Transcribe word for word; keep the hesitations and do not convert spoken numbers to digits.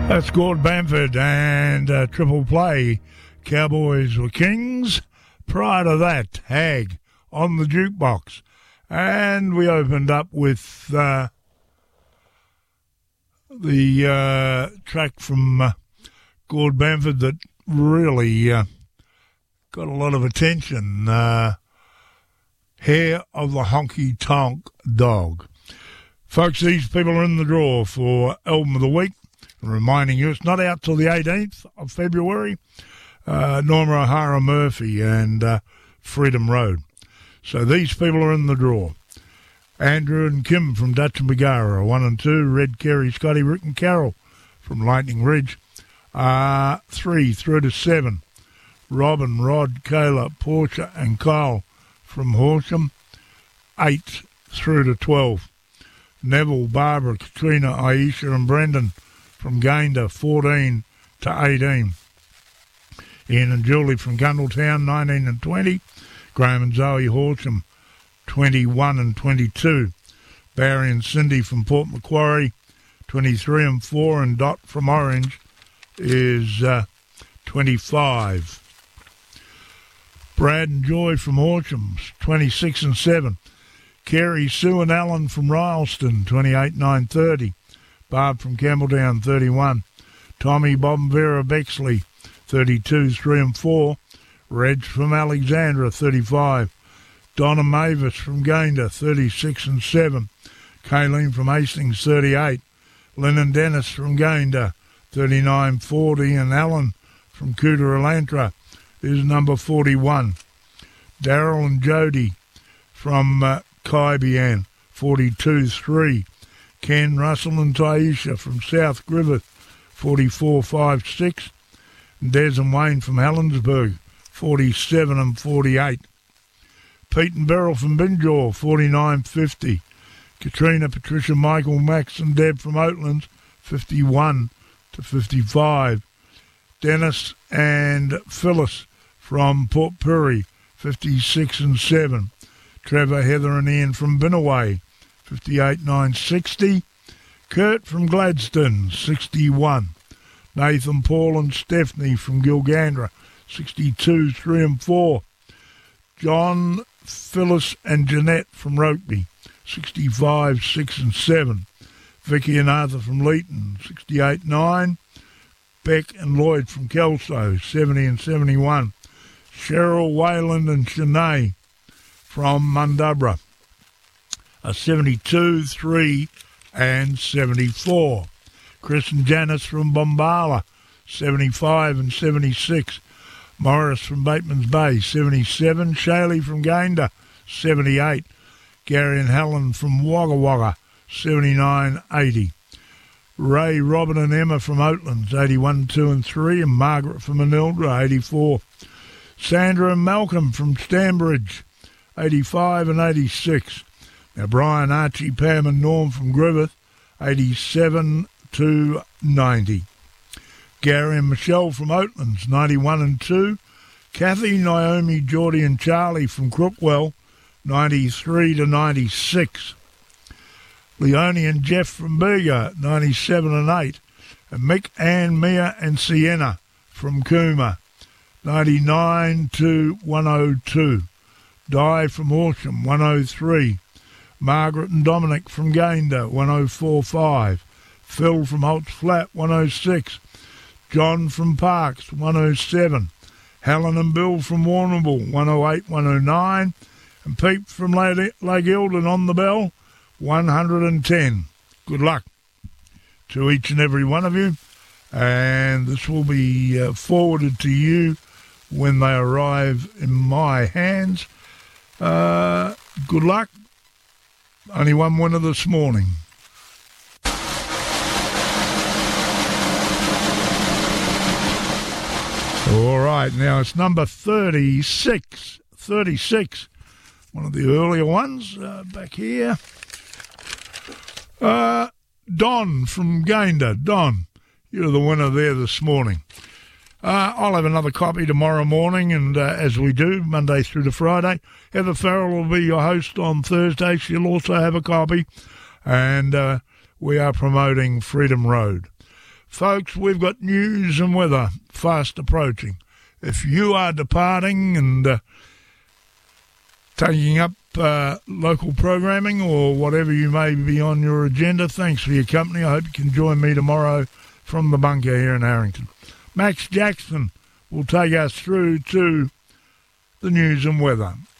That's Gord Bamford and uh, Triple Play. Cowboys were kings. Prior to that, Hag on the jukebox. And we opened up with uh, the uh, track from uh, Gord Bamford that really uh, got a lot of attention. Uh, Hair of the Honky Tonk Dog. Folks, these people are in the draw for Album of the Week. Reminding you, it's not out till the eighteenth of February. Uh, Norma O'Hara Murphy and uh, Freedom Road. So these people are in the draw. Andrew and Kim from Dutch and Bagara, one and two. Red Kerry, Scotty, Rick and Carol from Lightning Ridge. Uh, three through to seven. Robin, Rod, Kayla, Portia and Kyle from Horsham. Eight through to twelve. Neville, Barbara, Katrina, Aisha and Brendan from Gayndah, fourteen to eighteen. Ian and Julie from Gundletown, nineteen and twenty. Graham and Zoe Horsham, twenty-one and twenty-two. Barry and Cindy from Port Macquarie, twenty-three and four. And Dot from Orange is uh, twenty-five. Brad and Joy from Horsham, twenty-six and seven. Kerry, Sue and Alan from Ryleston, twenty-eight, nine, thirty. Barb from Campbelltown, thirty-one. Tommy, Bob and Vera Bexley, thirty-two, three and four. Reg from Alexandra, thirty-five. Donna Mavis from Gayndah, thirty-six and seven. Kayleen from Hastings, thirty-eight. Lynn and Dennis from Gayndah, thirty-nine, forty. And Alan from Cooter-Elantra is number forty-one. Daryl and Jody from uh, Kaibian, forty-two, three. Ken, Russell and Taisha from South Griffith, forty-four, five, six. And Des and Wayne from Helensburgh, forty-seven and forty-eight. Pete and Beryl from Binjaw, forty-nine, fifty. Katrina, Patricia, Michael, Max and Deb from Oatlands, fifty-one to fifty-five. Dennis and Phyllis from Port Pirie, fifty-six and seven. Trevor, Heather and Ian from Binnaway, fifty-eight, nine, sixty. Kurt from Gladstone, sixty-one. Nathan, Paul and Stephanie from Gilgandra, sixty-two, three and four. John, Phyllis and Jeanette from Rokeby, sixty-five, six and seven. Vicky and Arthur from Leeton, sixty-eight, nine. Beck and Lloyd from Kelso, seventy and seventy-one. Cheryl, Wayland and Shanae from Mundubra, a seventy-two, three and seventy-four. Chris and Janice from Bombala, seventy-five and seventy-six. Morris from Bateman's Bay, seventy-seven. Shaley from Gayndah, seventy-eight. Gary and Helen from Wagga Wagga, seventy-nine, eighty. Ray, Robin and Emma from Oatlands, eighty-one, two and three. And Margaret from Manildra, eighty-four. Sandra and Malcolm from Stanbridge, eighty-five and eighty-six. Now Brian, Archie, Pam and Norm from Griffith, eighty-seven to ninety. Gary and Michelle from Oatlands, ninety-one and two. Kathy, Naomi, Geordie and Charlie from Crookwell, ninety-three to ninety-six. Leonie and Jeff from Bega, ninety-seven and eight. And Mick, Ann, Mia and Sienna from Cooma, ninety-nine to one oh two. Di from Horsham, one oh three. Margaret and Dominic from Gayndah, one oh four point five. Phil from Holt's Flat, one oh six. John from Parks, one oh seven. Helen and Bill from Warrnambool, one oh eight, one oh nine. And Pete from Lake Eildon on the bell, one hundred ten. Good luck to each and every one of you. And this will be uh, forwarded to you when they arrive in my hands. Uh, good luck. Only one winner this morning. All right, now it's number thirty-six. thirty-six. One of the earlier ones uh, back here. Uh, Don from Gayndah. Don, you're the winner there this morning. Uh, I'll have another copy tomorrow morning, and uh, as we do, Monday through to Friday. Heather Farrell will be your host on Thursday. She'll also have a copy, and uh, we are promoting Freedom Road. Folks, we've got news and weather fast approaching. If you are departing and uh, taking up uh, local programming or whatever you may be on your agenda, thanks for your company. I hope you can join me tomorrow from the bunker here in Harrington. Max Jackson will take us through to the news and weather.